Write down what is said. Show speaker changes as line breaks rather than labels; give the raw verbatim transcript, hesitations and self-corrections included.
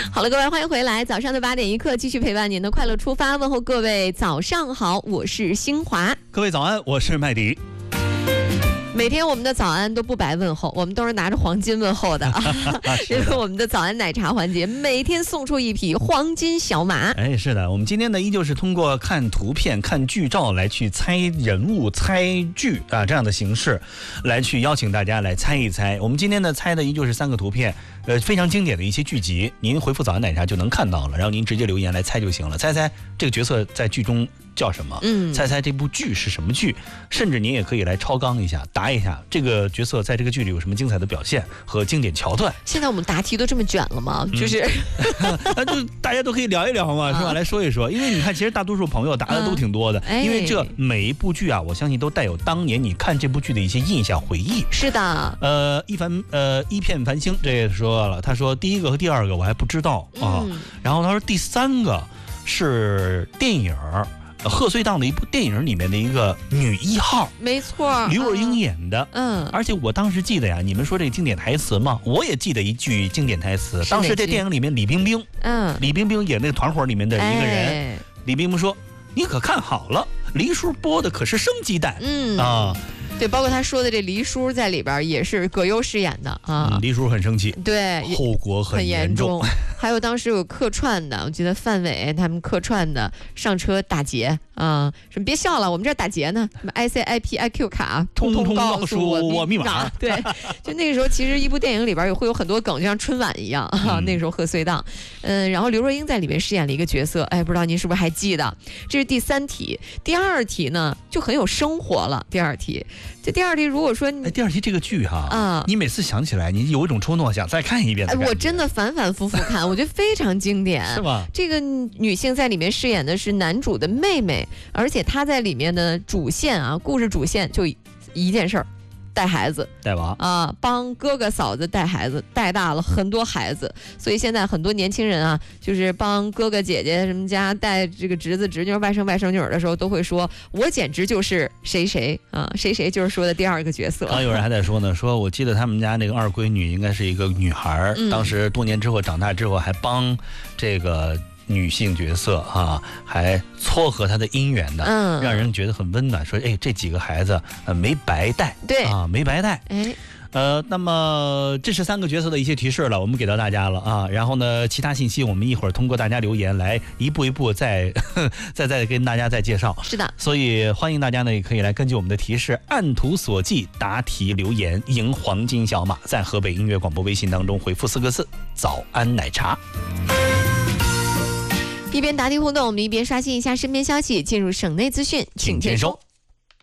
好了，各位欢迎回来，早上的八点一刻，继续陪伴您的快乐出发，问候各位早上好，我是新华。
各位早安，我是麦迪。
每天我们的早安都不白问候，我们都是拿着黄金问候的啊，因为我们的早安奶茶环节每天送出一匹黄金小马。
哎，是的，我们今天呢依旧是通过看图片、看剧照来去猜人物、猜剧啊这样的形式，来去邀请大家来猜一猜。我们今天呢猜的依旧是三个图片，呃，非常经典的一些剧集，您回复早安奶茶就能看到了，然后您直接留言来猜就行了，猜猜这个角色在剧中叫什么？嗯，猜猜这部剧是什么剧？甚至您也可以来超纲一下，答一下这个角色在这个剧里有什么精彩的表现和经典桥段。
现在我们答题都这么卷了吗？嗯、就是，
那就大家都可以聊一聊嘛，是吧？啊、来说一说，因为你看，其实大多数朋友答的都挺多的，嗯、因为这每一部剧啊，我相信都带有当年你看这部剧的一些印象回忆。
是的，
呃，一凡呃一片繁星这也说了，他说第一个和第二个我还不知道啊，嗯、然后他说第三个是电影。贺岁档的一部电影里面的一个女一号，
没错，
刘若英演的。嗯，而且我当时记得呀，你们说这个经典台词嘛，我也记得一句经典台词。当时这电影里面，李冰冰，嗯，李冰冰演那个团伙里面的一个人，哎、李冰冰说：“你可看好了，黎叔播的可是生鸡蛋。”嗯啊。
对，包括他说的这黎叔在里边也是葛优饰演的啊。
嗯、黎叔很生气，
对，
后果很严重。
还有当时有客串的，我记得范伟他们客串的上车打劫啊，什么别笑了，我们这儿打劫呢，什么 I C I P I Q 卡通通告诉我密码。对，就那个时候其实一部电影里边也会有很多梗，就像春晚一样啊。嗯、那个时候贺岁档，嗯，然后刘若英在里面饰演了一个角色，哎，不知道您是不是还记得？这是第三题，第二题呢就很有生活了。第二题。这第二题，如果说你、
哎、第二题这个剧哈，啊，你每次想起来，你有一种冲动想再看一遍的感觉。
哎，我真的反反复复看，我觉得非常经典，
是吧？
这个女性在里面饰演的是男主的妹妹，而且她在里面的主线啊，故事主线就一件事儿。带孩子，
带娃
啊，帮哥哥嫂子带孩子，带大了很多孩子，所以现在很多年轻人啊，就是帮哥哥姐姐什么家带这个侄子侄女、外甥外甥女的时候，都会说我简直就是谁谁啊，谁谁就是说的第二个角色。
啊，有人还在说呢，说我记得他们家那个二闺女应该是一个女孩，嗯、当时多年之后长大之后还帮这个。女性角色啊，还撮合她的姻缘的，嗯，让人觉得很温暖。说，哎，这几个孩子呃没白带，
对
啊，没白带，哎。呃，那么这是三个角色的一些提示了，我们给到大家了啊。然后呢，其他信息我们一会儿通过大家留言来一步一步再再再跟大家再介绍。
是的，
所以欢迎大家呢也可以来根据我们的提示按图索骥答题留言，赢黄金小马。在河北音乐广播微信当中回复四个字“早安奶茶”。
一边答题互动，我们一边刷新一下身边消息，进入省内资讯，请接收。